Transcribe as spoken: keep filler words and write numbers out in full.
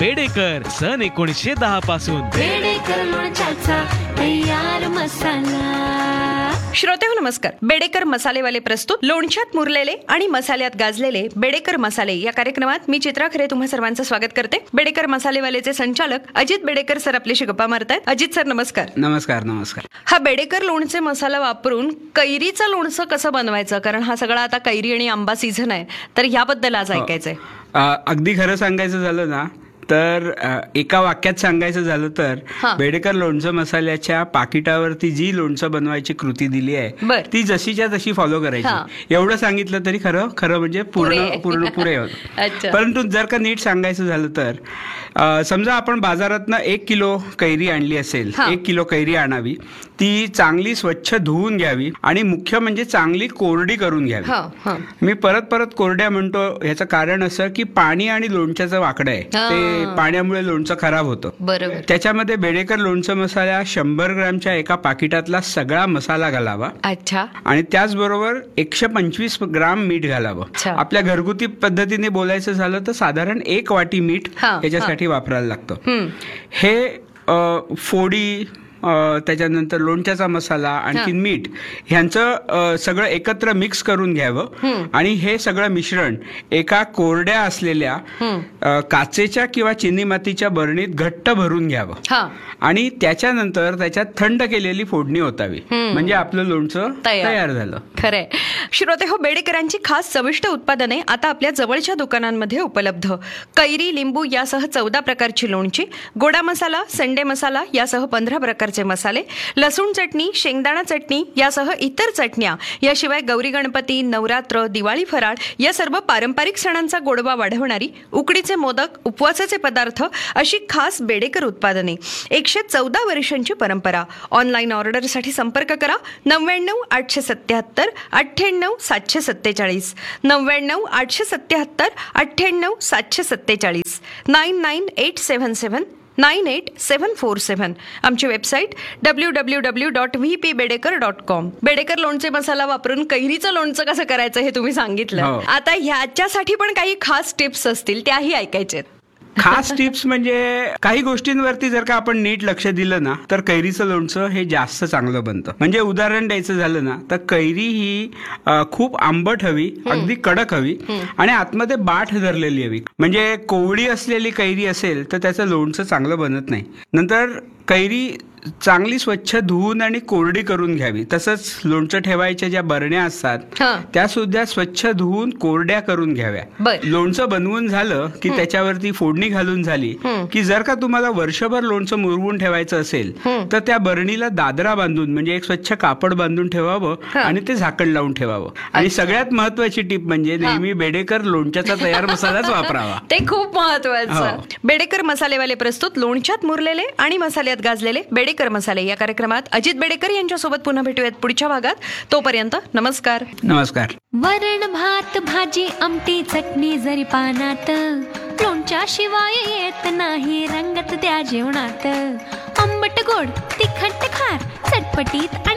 बेडेकर सन एकोणीसशे दहा पासून. बेडेकर लोणच्याचा तयार मसाला. श्रोतेहो नमस्कार. बेडेकर मसालेवाले प्रस्तुत लोणच्यात मुरलेले आणि मसाल्यात गाजलेले बेडेकर मसाले या कार्यक्रमात मी चित्रा खरे तुम्हा सर्वांचं स्वागत करते. बेडेकर मसालेवालेचे संचालक अजित बेडेकर सर आपल्याशी गप्पा मारतायत. अजित सर नमस्कार. नमस्कार. नमस्कार. हा बेडेकर लोणचे मसाला वापरून कैरीचं लोणचं कसं बनवायचं, कारण हा सगळा आता कैरी आणि आंबा सीझन आहे, तर याबद्दल आज ऐकायचंय. अगदी खरं सांगायचं झालं ना तर एका वाक्यात सांगायचं झालं तर बेडेकर लोणचं मसाल्याच्या पाकिटावरती जी लोणचं बनवायची कृती दिली आहे ती जशीच्या तशी फॉलो करायची. एवढं सांगितलं तरी खरं खरं म्हणजे पूर्ण पूर्ण पुरे होतं. परंतु जर का नीट सांगायचं झालं तर समजा आपण बाजारातनं एक किलो कैरी आणली असेल, एक किलो कैरी आणावी, ती चांगली स्वच्छ धुवून घ्यावी आणि मुख्य म्हणजे चांगली कोरडी करून घ्यावी. मी परत परत कोरड्या म्हणतो ह्याचं कारण असं की पाणी आणि लोणच्याचं वाकडं आहे, ते पाण्यामुळे लोणचं खराब होतं. बरोबर. त्याच्यामध्ये बेडेकर लोणचं मसाला शंभर ग्रामच्या एका पाकिटातला सगळा मसाला घालावा. अच्छा. आणि त्याचबरोबर एकशे पंचवीस ग्राम मीठ घालावं. आपल्या घरगुती पद्धतीने बोलायचं झालं तर साधारण एक वाटी मीठ याच्यासाठी वापरायला लागतं. हे फोडी, त्याच्यानंतर लोणच्याचा मसाला, आणखी मीठ ह्यांचं सगळं एकत्र मिक्स करून घ्यावं आणि हे सगळं मिश्रण एका कोरड्या असलेल्या काचेच्या किंवा चिनी मातीच्या बरणीत घट्ट भरून घ्यावं आणि त्याच्यानंतर त्याच्यात थंड केलेली फोडणी ओतावी, म्हणजे आपलं लोणचं तयार झालं. खरंय. श्रोते हो, बेडेकरांची खास चविष्ट उत्पादने आता आपल्या जवळच्या दुकानांमध्ये उपलब्ध. कैरी, लिंबू यासह चौदा प्रकारची लोणची, गोडा मसाला, संडे मसाला यासह पंधरा प्रकारचे मसाले, लसूण चटणी, शेंगदाणा चटणी यासह इतर चटण्या, याशिवाय गौरी गणपती, नवरात्र, दिवाळी फराळ या सर्व पारंपरिक सणांचा गोडवा वाढवणारी उकडीचे मोदक, उपवासाचे पदार्थ अशी खास बेडेकर उत्पादने. एकशे चौदा वर्षांची परंपरा. ऑनलाईन ऑर्डरसाठी संपर्क करा नव्याण्णव आठशे सत्याहत्तर अठ्ठ्याण्णव सातशे सत्तेचाळीस, नव्याण्णव आठशे सत्याहत्तर अठ्ठ्याण्णव सातशे सत्तेचाळीस, nine nine eight seven seven nine eight seven four seven. आमची website W W W dot V P Bedekar dot com. Bedekar लोणचे मसाला वापरून कैरीचं लोणचं कसं करायचं हे तुम्ही सांगितलं. आता ह्याच्यासाठी पण काही खास टिप्स असतील, त्याही ऐकायचेत. खास टिप्स म्हणजे काही गोष्टींवरती जर का आपण नीट लक्ष दिलं ना तर कैरीचं लोणचं हे जास्त चांगलं बनतं. म्हणजे उदाहरण द्यायचं झालं ना तर कैरी ही खूप आंबट हवी, अगदी कडक हवी आणि आतमध्ये बाठ धरलेली हवी. म्हणजे कोवळी असलेली कैरी असेल तर त्याचं लोणचं चांगलं बनत नाही. नंतर कैरी चांगली स्वच्छ धुवून आणि कोरडी करून घ्यावी. तसंच लोणचं ठेवायच्या ज्या बरण्या असतात त्या सुद्धा स्वच्छ धुवून कोरड्या करून घ्याव्या. लोणचं बनवून झालं की त्याच्यावरती फोडणी घालून झाली की जर का तुम्हाला वर्षभर लोणचं मुरवून ठेवायचं असेल तर त्या बरणीला दादरा बांधून म्हणजे एक स्वच्छ कापड बांधून ठेवावं आणि ते झाकण लावून ठेवावं. आणि सगळ्यात महत्वाची टीप म्हणजे नेहमी बेडेकर लोणच्याचा तयार मसालाच वापरावा. ते खूप महत्वाचं. बेडेकर मसालेवाले प्रस्तुत लोणच्यात मुरलेले आणि मसाल्यात गाजलेले बेडेकर मसाले या कार्यक्रमात अजित बेडेकर यांच्यासोबत पुन्हा भेटूयात पुढच्या भागात. तोपर्यंत नमस्कार. नमस्कार. वरण भात भाजी आमटी चटणी जरी पानात, लोणच्या शिवाय येत नाही रंगत त्या जेवणात. आंबट गोड तिखट खार चटपटीत